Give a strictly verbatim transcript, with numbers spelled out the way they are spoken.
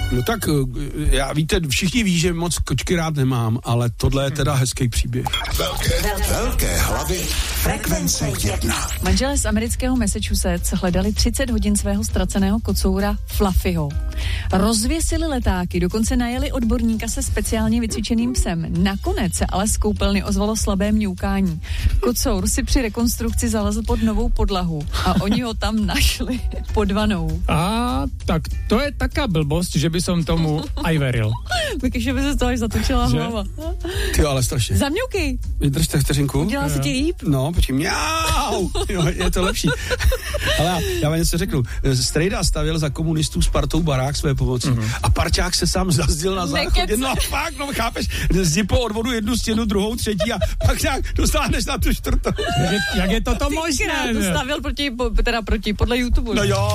No tak, já víte, všichni ví, že moc kočky rád nemám, ale tohle je teda hezký příběh. Velké, velké hlavy Frekvence jedna. Manželé z amerického Massachusetts hledali třicet hodin svého ztraceného kocoura Fluffyho. Rozvěsili letáky, dokonce najeli odborníka se speciálně vycvičeným psem. Nakonec se ale z koupelny ozvalo slabé mňoukání. Kocour si při rekonstrukci zalezl pod novou podlahu a oni ho tam našli pod vanou. A tak to je taká blbost, že by som tomu aj veril. Vykeže by se z toho až zatočila Že? hlava. Ty ale strašně. Zamňuky. Vydržte vteřinku. Udělá se ti líp? No, počkej, mňau, jo, je to lepší. Ale já, já vám něco řeknu. Strejda stavěl za komunistů s partou barák své pomoci. Mm-hmm. A parťák se sám zazdil na záchodě. No a fakt, no chápeš, zdi po odvodu jednu stěnu, druhou, třetí a pak nějak dostáhneš na tu čtvrtou. Jak je, jak je toto Ty možné? krát to stavil proti, teda proti, podle YouTube. No jo.